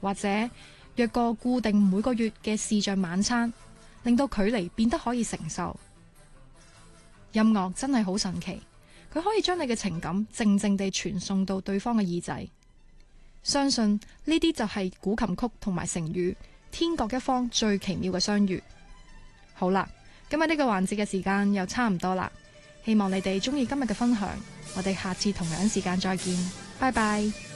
或者約個固定每個月嘅視像晚餐，令到距離變得可以承受。音樂真係好神奇，佢可以將你嘅情感靜靜地傳送到對方嘅耳仔。相信呢啲就係古琴曲同埋成語天各一方最奇妙嘅相遇。好啦，今日呢個環節嘅時間又差唔多啦，希望你哋中意今日嘅分享，我哋下次同樣時間再見，拜拜。